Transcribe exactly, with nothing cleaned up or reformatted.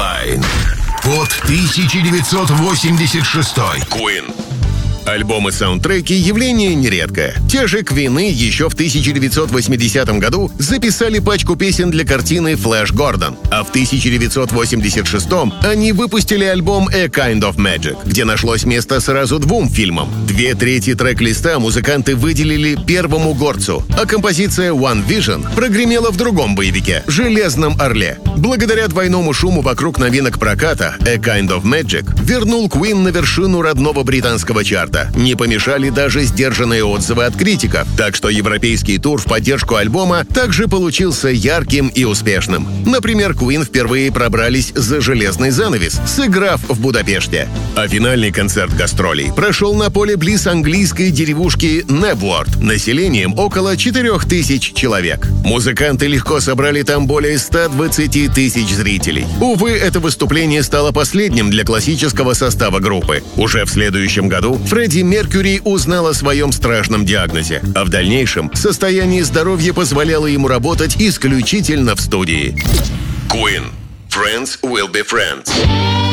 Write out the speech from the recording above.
Deadline. Год тысяча девятьсот восемьдесят шестой. Queen. Альбомы-саундтреки – явление нередкое. Те же Квины еще в тысяча девятьсот восьмидесятом году записали пачку песен для картины «Флэш Гордон», а в тысяча девятьсот восемьдесят шестом они выпустили альбом «A Kind of Magic», где нашлось место сразу двум фильмам. Две трети трек-листа музыканты выделили «Первому горцу», а композиция «One Vision» прогремела в другом боевике «Железном орле». Благодаря двойному шуму вокруг новинок проката «A Kind of Magic» вернул Queen на вершину родного британского чарта. Не помешали даже сдержанные отзывы от критиков, так что европейский тур в поддержку альбома также получился ярким и успешным. Например, Queen впервые пробрались за железный занавес, сыграв в Будапеште. А финальный концерт гастролей прошел на поле близ английской деревушки Небворт, населением около четырех тысяч человек. Музыканты легко собрали там более ста двадцати тысяч зрителей. Увы, это выступление стало последним для классического состава группы. Уже в следующем году Фредди Меркьюри узнал о своем страшном диагнозе, а в дальнейшем состояние здоровья позволяло ему работать исключительно в студии. Queen. Friends will be friends.